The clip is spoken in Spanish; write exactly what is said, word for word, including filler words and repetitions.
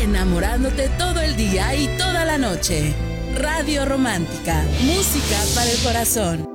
enamorándote todo el día y toda la noche. Radio Romántica, música para el corazón.